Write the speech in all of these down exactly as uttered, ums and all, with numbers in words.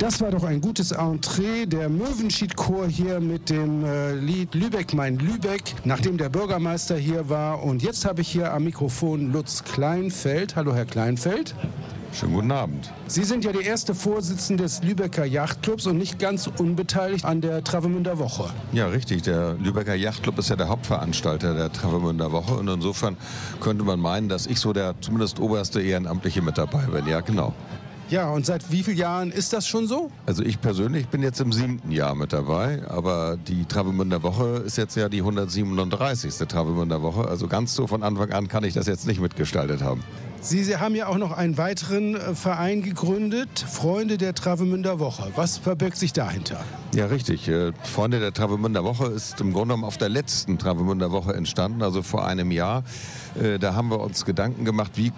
Das war doch ein gutes Entree, der Möwenschied-Chor hier mit dem äh, Lied Lübeck, mein Lübeck, nachdem der Bürgermeister hier war. Und jetzt habe ich hier am Mikrofon Lutz Kleinfeld. Hallo, Herr Kleinfeld. Schönen guten Abend. Sie sind ja die erste Vorsitzende des Lübecker Yachtclubs und nicht ganz unbeteiligt an der Travemünder Woche. Ja, richtig. Der Lübecker Yachtclub ist ja der Hauptveranstalter der Travemünder Woche. Und insofern könnte man meinen, dass ich so der zumindest oberste Ehrenamtliche mit dabei bin. Ja, genau. Ja, und seit wie vielen Jahren ist das schon so? Also ich persönlich bin jetzt im siebten Jahr mit dabei, aber die Travemünder Woche ist jetzt ja die hundertsiebenunddreißigste Travemünder Woche. Also ganz so von Anfang an kann ich das jetzt nicht mitgestaltet haben. Sie, Sie haben ja auch noch einen weiteren Verein gegründet, Freunde der Travemünder Woche. Was verbirgt sich dahinter? Ja, richtig. Freunde der Travemünder Woche ist im Grunde genommen auf der letzten Travemünder Woche entstanden, also vor einem Jahr. Da haben wir uns Gedanken gemacht, wie,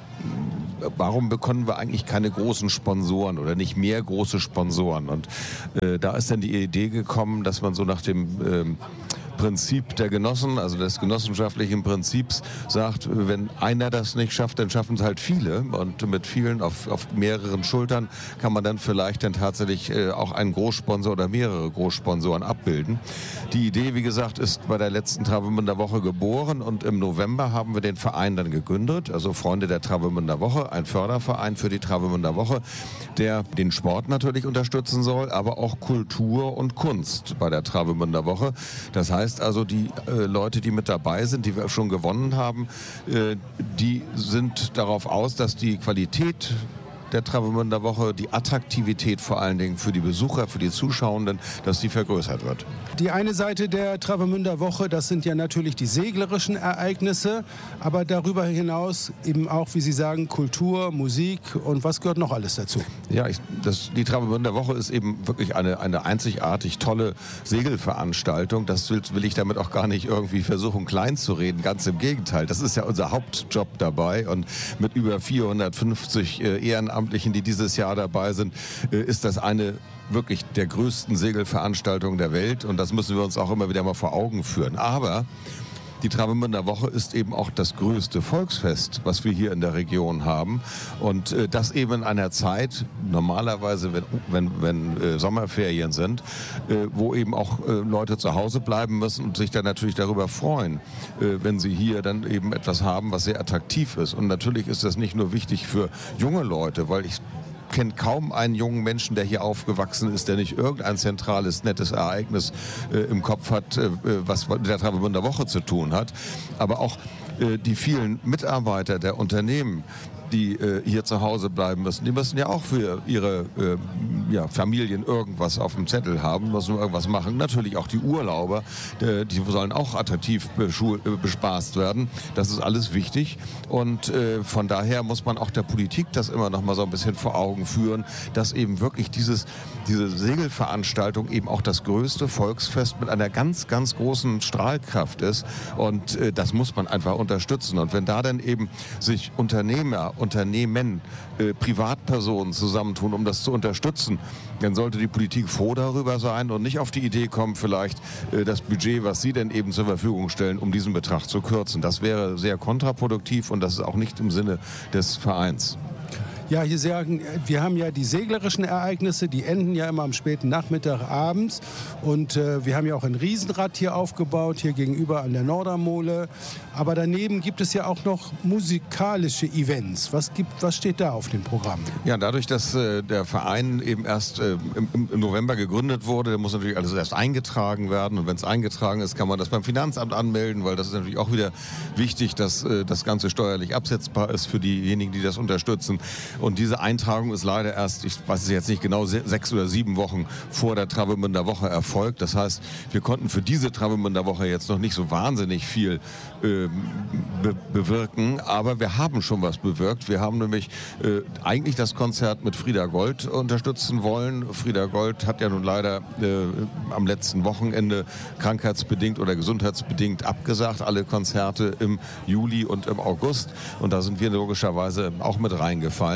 warum bekommen wir eigentlich keine großen Sponsoren oder nicht mehr große Sponsoren? Und äh, da ist dann die Idee gekommen, dass man so nach dem ähm, Prinzip der Genossen, also des genossenschaftlichen Prinzips, sagt, wenn einer das nicht schafft, dann schaffen es halt viele. Und mit vielen auf, auf mehreren Schultern kann man dann vielleicht dann tatsächlich äh, auch einen Großsponsor oder mehrere Großsponsoren abbilden. Die Idee, wie gesagt, ist bei der letzten Travemünder Woche geboren und im November haben wir den Verein dann gegründet, also Freunde der Travemünder Woche, ein Förderverein für die Travemünder Woche, der den Sport natürlich unterstützen soll, aber auch Kultur und Kunst bei der Travemünder Woche. Das heißt, also die äh, Leute, die mit dabei sind, die wir schon gewonnen haben, äh, die sind darauf aus, dass die Qualität der Travemünder Woche, die Attraktivität vor allen Dingen für die Besucher, für die Zuschauenden, dass die vergrößert wird. Die eine Seite der Travemünder Woche, das sind ja natürlich die seglerischen Ereignisse, aber darüber hinaus eben auch, wie Sie sagen, Kultur, Musik und was gehört noch alles dazu? Ja, ich, das, die Travemünder Woche ist eben wirklich eine, eine einzigartig tolle Segelveranstaltung. Das will, will ich damit auch gar nicht irgendwie versuchen, klein zu reden. Ganz im Gegenteil. Das ist ja unser Hauptjob dabei und mit über vierhundertfünfzig äh, Ehrenamtlichen, die dieses Jahr dabei sind, äh, ist das eine wirklich der größten Segelveranstaltungen der Welt und das müssen wir uns auch immer wieder mal vor Augen führen. Aber die Travemünder Woche ist eben auch das größte Volksfest, was wir hier in der Region haben und äh, das eben in einer Zeit, normalerweise wenn, wenn, wenn äh, Sommerferien sind, äh, wo eben auch äh, Leute zu Hause bleiben müssen und sich dann natürlich darüber freuen, äh, wenn sie hier dann eben etwas haben, was sehr attraktiv ist. Und natürlich ist das nicht nur wichtig für junge Leute, weil ich kennt kaum einen jungen Menschen, der hier aufgewachsen ist, der nicht irgendein zentrales, nettes Ereignis äh, im Kopf hat, äh, was mit der Travemünder Woche zu tun hat. Aber auch äh, die vielen Mitarbeiter der Unternehmen, die äh, hier zu Hause bleiben müssen, die müssen ja auch für ihre äh, ja, Familien irgendwas auf dem Zettel haben, müssen irgendwas machen. Natürlich auch die Urlauber, äh, die sollen auch attraktiv beschul- äh, bespaßt werden. Das ist alles wichtig und äh, von daher muss man auch der Politik das immer noch mal so ein bisschen vor Augen führen, dass eben wirklich dieses, diese Segelveranstaltung eben auch das größte Volksfest mit einer ganz, ganz großen Strahlkraft ist und äh, das muss man einfach unterstützen. Und wenn da dann eben sich Unternehmer, Unternehmen, äh, Privatpersonen zusammentun, um das zu unterstützen, dann sollte die Politik froh darüber sein und nicht auf die Idee kommen, vielleicht äh, das Budget, was sie denn eben zur Verfügung stellen, um diesen Betrag zu kürzen. Das wäre sehr kontraproduktiv und das ist auch nicht im Sinne des Vereins. Ja, hier sagen, wir haben ja die seglerischen Ereignisse, die enden ja immer am späten Nachmittag, abends. Und äh, wir haben ja auch ein Riesenrad hier aufgebaut, hier gegenüber an der Nordermole. Aber daneben gibt es ja auch noch musikalische Events. Was, gibt, was steht da auf dem Programm? Ja, dadurch, dass äh, der Verein eben erst äh, im, im November gegründet wurde, muss natürlich alles erst eingetragen werden. Und wenn es eingetragen ist, kann man das beim Finanzamt anmelden, weil das ist natürlich auch wieder wichtig, dass äh, das Ganze steuerlich absetzbar ist für diejenigen, die das unterstützen. Und diese Eintragung ist leider erst, ich weiß es jetzt nicht genau, sechs oder sieben Wochen vor der Travemünder Woche erfolgt. Das heißt, wir konnten für diese Travemünder Woche jetzt noch nicht so wahnsinnig viel äh, be- bewirken, aber wir haben schon was bewirkt. Wir haben nämlich äh, eigentlich das Konzert mit Frieda Gold unterstützen wollen. Frieda Gold hat ja nun leider äh, am letzten Wochenende krankheitsbedingt oder gesundheitsbedingt abgesagt, alle Konzerte im Juli und im August. Und da sind wir logischerweise auch mit reingefallen.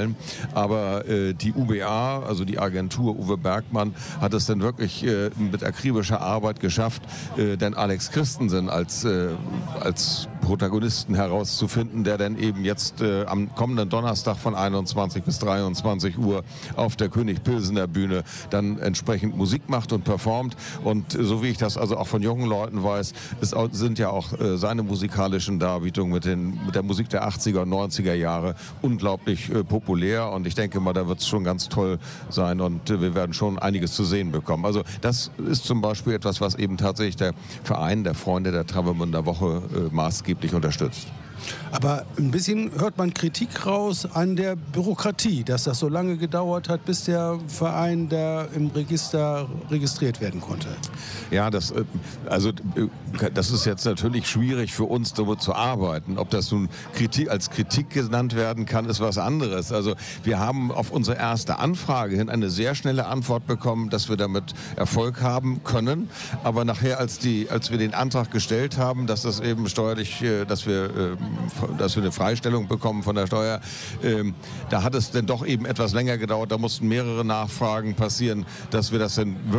beurteilen. Aber äh, die U B A, also die Agentur Uwe Bergmann, hat es dann wirklich äh, mit akribischer Arbeit geschafft, äh, denn Alex Christensen als, äh, als Protagonisten herauszufinden, der dann eben jetzt äh, am kommenden Donnerstag von einundzwanzig bis dreiundzwanzig Uhr auf der König Pilsener Bühne dann entsprechend Musik macht und performt. Und äh, so wie ich das also auch von jungen Leuten weiß, ist, sind ja auch äh, seine musikalischen Darbietungen mit, den, mit der Musik der achtziger und neunziger Jahre unglaublich äh, populär. Und ich denke mal, da wird es schon ganz toll sein und äh, wir werden schon einiges zu sehen bekommen. Also das ist zum Beispiel etwas, was eben tatsächlich der Verein der Freunde der Travemünder Woche äh, maßgeblich unterstützt. Aber ein bisschen hört man Kritik raus an der Bürokratie, dass das so lange gedauert hat, bis der Verein da im Register registriert werden konnte. Ja, das, also, das ist jetzt natürlich schwierig für uns, damit zu arbeiten. Ob das nun Kritik, als Kritik genannt werden kann, ist was anderes. Also wir haben auf unsere erste Anfrage hin eine sehr schnelle Antwort bekommen, dass wir damit Erfolg haben können. Aber nachher, als, die, als wir den Antrag gestellt haben, dass das eben steuerlich, dass wir dass wir eine Freistellung bekommen von der Steuer. Ähm, da hat es dann doch eben etwas länger gedauert. Da mussten mehrere Nachfragen passieren, dass wir das dann wirklich